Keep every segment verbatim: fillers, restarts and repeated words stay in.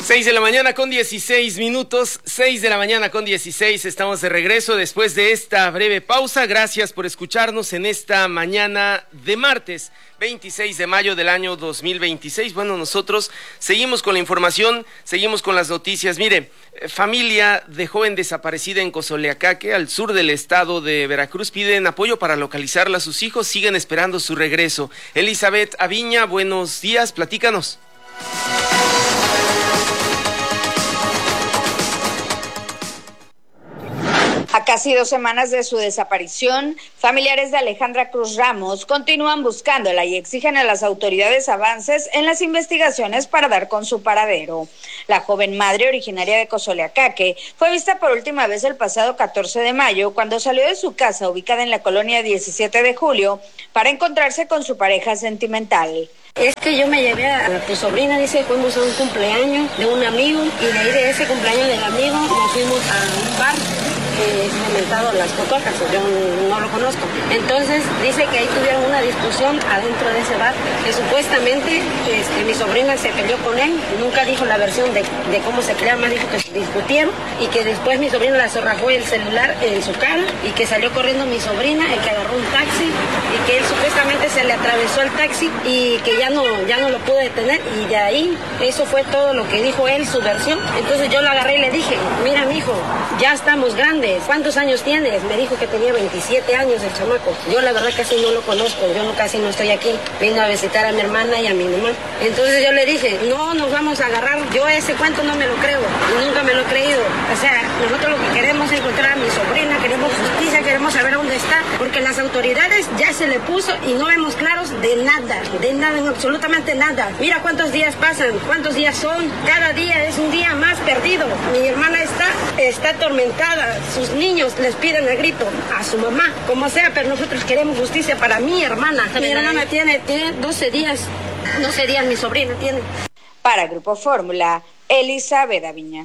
Seis de la mañana con dieciséis minutos, seis de la mañana con dieciséis, estamos de regreso después de esta breve pausa. Gracias por escucharnos en esta mañana de martes veintiséis de mayo del año dos mil veintiséis. Bueno, nosotros seguimos con la información, seguimos con las noticias. Mire, familia de joven desaparecida en Cozoleacaque, al sur del estado de Veracruz, piden apoyo para localizarla. Sus hijos siguen esperando su regreso. Elizabeth Aviña, buenos días, platícanos. A casi dos semanas de su desaparición, familiares de Alejandra Cruz Ramos continúan buscándola y exigen a las autoridades avances en las investigaciones para dar con su paradero. La joven madre, originaria de Cozoleacaque, fue vista por última vez el pasado catorce de mayo, cuando salió de su casa ubicada en la colonia diecisiete de julio para encontrarse con su pareja sentimental. Es que yo me llevé a tu sobrina, dice, fuimos a un cumpleaños de un amigo y de ahí de ese cumpleaños del amigo nos fuimos a un bar. Eh, comentado las cotorcas, yo no lo conozco. Entonces dice que ahí tuvieron una discusión adentro de ese bar, que supuestamente este, mi sobrina se peleó con él, nunca dijo la versión de, de cómo se pelearon, más dijo que se discutieron y que después mi sobrina le zorrajó el celular en su cara y que salió corriendo mi sobrina, el que agarró un taxi y que él supuestamente se le atravesó el taxi y que ya no, ya no lo pudo detener y de ahí eso fue todo lo que dijo él, su versión. Entonces yo lo agarré y le dije, mira mijo, ya estamos grandes. ¿Cuántos años tienes? Me dijo que tenía veintisiete años el chamaco. Yo la verdad casi no lo conozco, yo no, casi no estoy aquí. Vino a visitar a mi hermana y a mi mamá. Entonces yo le dije, no nos vamos a agarrar. Yo ese cuento no me lo creo y nunca me lo he creído. O sea, nosotros lo que queremos es encontrar a mi sobrina, queremos justicia, queremos saber dónde está, porque las autoridades ya se le puso y no vemos claros de nada, de nada, absolutamente nada. Mira cuántos días pasan, cuántos días son. Cada día es un día más perdido. Mi hermana está, está atormentada. Sus niños les piden el grito a su mamá, como sea, pero nosotros queremos justicia para mi hermana. Mi hermana tiene, tiene doce días, doce días mi sobrina tiene. Para Grupo Fórmula, Elizabeth Aviña.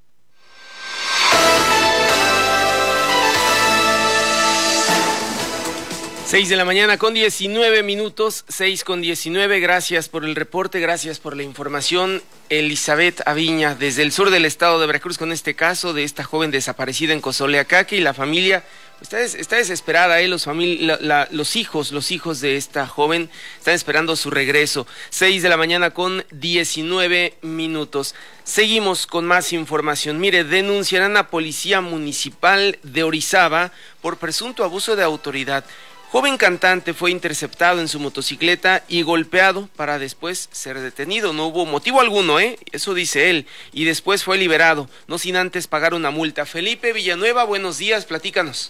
Seis de la mañana con diecinueve minutos, seis con diecinueve, gracias por el reporte, gracias por la información. Elizabeth Aviña, desde el sur del estado de Veracruz, con este caso de esta joven desaparecida en Cozoleacaque, y la familia está, des, está desesperada, ¿eh? Los, famili- la, la, los hijos, los hijos de esta joven están esperando su regreso. Seis de la mañana con diecinueve minutos. Seguimos con más información. Mire, denunciarán a Policía Municipal de Orizaba por presunto abuso de autoridad. Joven cantante fue interceptado en su motocicleta y golpeado para después ser detenido. No hubo motivo alguno, ¿eh? Eso dice él. Y después fue liberado, no sin antes pagar una multa. Felipe Villanueva, buenos días, platícanos.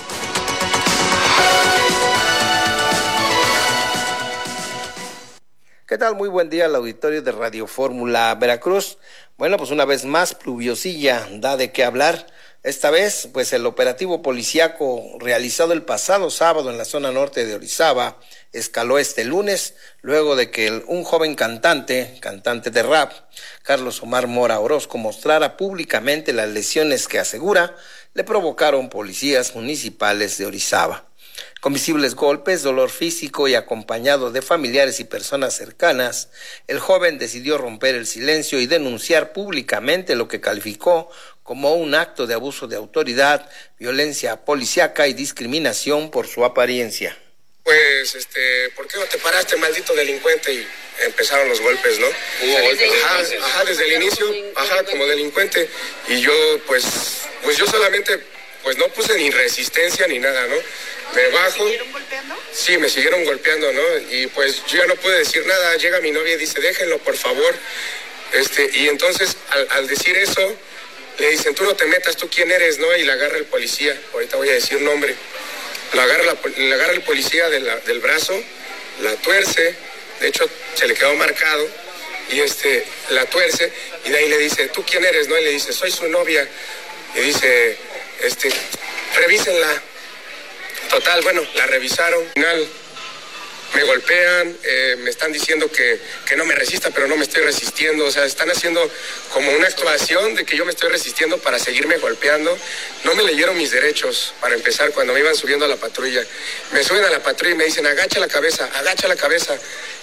¿Qué tal? Muy buen día al auditorio de Radio Fórmula Veracruz. Bueno, pues una vez más, pluviosilla da de qué hablar. Esta vez, pues el operativo policíaco realizado el pasado sábado en la zona norte de Orizaba escaló este lunes, luego de que el, un joven cantante, cantante de rap, Carlos Omar Mora Orozco, mostrara públicamente las lesiones que asegura le provocaron policías municipales de Orizaba. Con visibles golpes, dolor físico y acompañado de familiares y personas cercanas, el joven decidió romper el silencio y denunciar públicamente lo que calificó como un acto de abuso de autoridad, violencia policíaca y discriminación por su apariencia. Pues, este, ¿por qué no te paraste, maldito delincuente? Y empezaron los golpes, ¿no? Hubo golpes. Ajá, ajá, desde el inicio, ajá, como delincuente. Y yo, pues, pues yo solamente, pues no puse ni resistencia ni nada, ¿no? Me bajo. ¿Me siguieron golpeando? Sí, me siguieron golpeando, ¿no? Y pues yo ya no pude decir nada. Llega mi novia y dice, déjenlo, por favor. Este, y entonces, al, al decir eso, le dicen, tú no te metas, ¿tú quién eres, no? Y la agarra el policía. Ahorita voy a decir nombre. La agarra, la, la agarra el policía de la, del brazo, la tuerce, de hecho se le quedó marcado, y este, la tuerce, y de ahí le dice, ¿tú quién eres, no? Y le dice, soy su novia. Y dice, este, revísenla. Total, bueno, la revisaron. Al final me golpean, eh, me están diciendo que, que no me resista, pero no me estoy resistiendo. O sea, están haciendo como una actuación de que yo me estoy resistiendo para seguirme golpeando. No me leyeron mis derechos, para empezar, cuando me iban subiendo a la patrulla. Me suben a la patrulla y me dicen, agacha la cabeza, agacha la cabeza.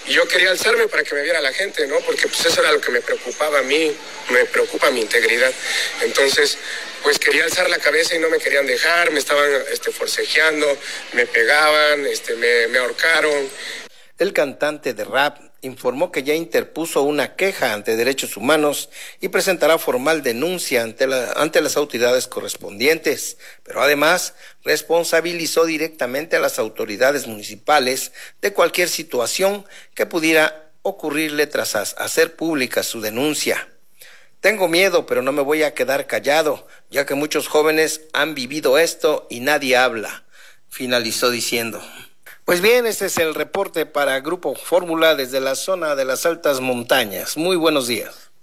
y yo quería alzarme para que me viera la gente, ¿no? Porque pues eso era lo que me preocupaba a mí, me preocupa mi integridad. Entonces, pues quería alzar la cabeza y no me querían dejar, me estaban este, forcejeando, me pegaban, este, me, me ahorcaron. El cantante de rap informó que ya interpuso una queja ante Derechos Humanos y presentará formal denuncia ante, la, ante las autoridades correspondientes, pero además responsabilizó directamente a las autoridades municipales de cualquier situación que pudiera ocurrirle tras hacer pública su denuncia. Tengo miedo, pero no me voy a quedar callado, ya que muchos jóvenes han vivido esto y nadie habla, finalizó diciendo. Pues bien, este es el reporte para Grupo Fórmula desde la zona de las altas montañas. Muy buenos días.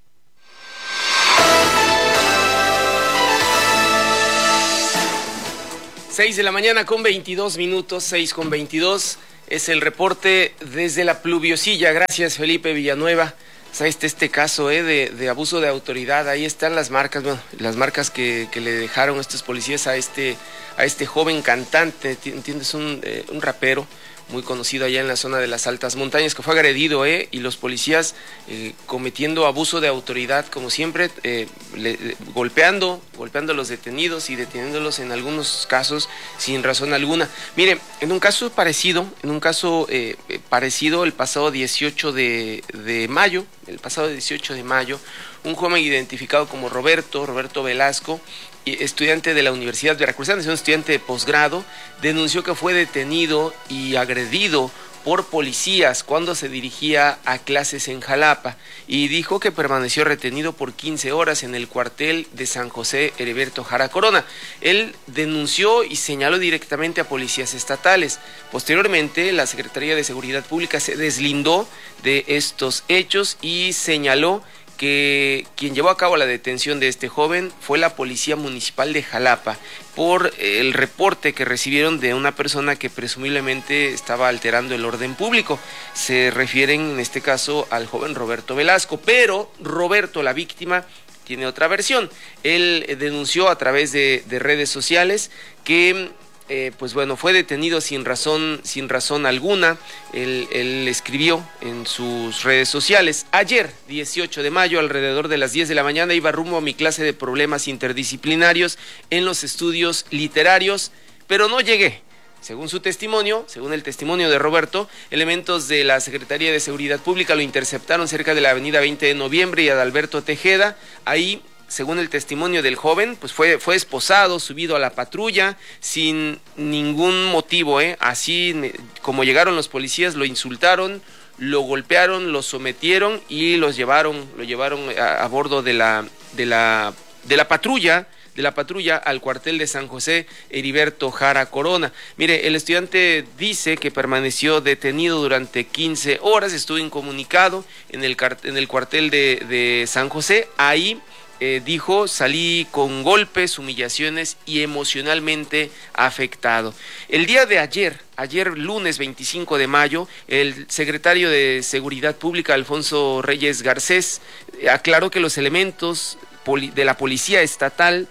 Seis de la mañana con veintidós minutos, seis con veintidós, es el reporte desde la pluviosilla. Gracias, Felipe Villanueva. Pues ahí está este caso eh, de, de abuso de autoridad. Ahí están las marcas, bueno, las marcas que, que le dejaron estos policías a este, a este joven cantante, ¿entiendes? Un, eh, un rapero muy conocido allá en la zona de las altas montañas, que fue agredido, eh, y los policías eh, cometiendo abuso de autoridad, como siempre, eh, le, le, golpeando, golpeando a los detenidos y deteniéndolos en algunos casos sin razón alguna. Mire, en un caso parecido, en un caso eh, parecido, el pasado dieciocho de mayo, el pasado dieciocho de mayo, un joven identificado como Roberto, Roberto Velasco, estudiante de la Universidad Veracruzana, es un estudiante de posgrado, denunció que fue detenido y agredido por policías cuando se dirigía a clases en Jalapa, y dijo que permaneció retenido por quince horas en el cuartel de San José Heriberto Jara Corona. Él denunció y señaló directamente a policías estatales. Posteriormente, la Secretaría de Seguridad Pública se deslindó de estos hechos y señaló que quien llevó a cabo la detención de este joven fue la Policía Municipal de Jalapa por el reporte que recibieron de una persona que presumiblemente estaba alterando el orden público. Se refieren en este caso al joven Roberto Velasco, pero Roberto, la víctima, tiene otra versión. Él denunció a través de, de redes sociales que Eh, pues bueno, fue detenido sin razón, sin razón alguna. Él, él escribió en sus redes sociales: ayer, dieciocho de mayo, alrededor de las diez de la mañana, iba rumbo a mi clase de problemas interdisciplinarios en los estudios literarios, pero no llegué. Según su testimonio, según el testimonio de Roberto, elementos de la Secretaría de Seguridad Pública lo interceptaron cerca de la avenida veinte de noviembre y Adalberto Tejeda. Ahí, según el testimonio del joven, pues fue, fue esposado, subido a la patrulla, sin ningún motivo, ¿eh? Así como llegaron los policías, lo insultaron, lo golpearon, lo sometieron y los llevaron, lo llevaron a, a bordo de la, de la, de la patrulla, de la patrulla al cuartel de San José Heriberto Jara Corona. Mire, el estudiante dice que permaneció detenido durante quince horas, estuvo incomunicado en el, en el cuartel de, de San José. Ahí Eh, dijo, salí con golpes, humillaciones y emocionalmente afectado. El día de ayer, ayer lunes veinticinco de mayo, el secretario de Seguridad Pública, Alfonso Reyes Garcés, aclaró que los elementos de la policía estatal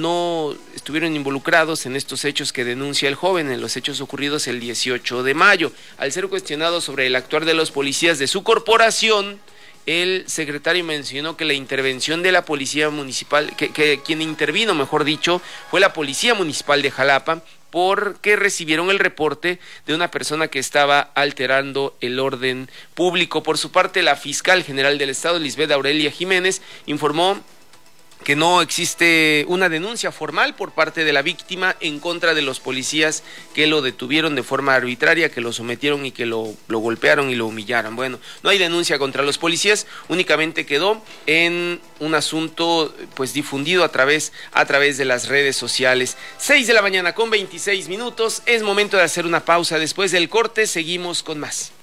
no estuvieron involucrados en estos hechos que denuncia el joven, en los hechos ocurridos el dieciocho de mayo. Al ser cuestionado sobre el actuar de los policías de su corporación, el secretario mencionó que la intervención de la policía municipal, que, que quien intervino, mejor dicho, fue la Policía Municipal de Jalapa, porque recibieron el reporte de una persona que estaba alterando el orden público. Por su parte, la fiscal general del estado, Lisbeth Aurelia Jiménez, informó que no existe una denuncia formal por parte de la víctima en contra de los policías que lo detuvieron de forma arbitraria, que lo sometieron y que lo, lo golpearon y lo humillaron. Bueno, no hay denuncia contra los policías, únicamente quedó en un asunto pues difundido a través, a través de las redes sociales. Seis de la mañana con veintiséis minutos, es momento de hacer una pausa. Después del corte seguimos con más.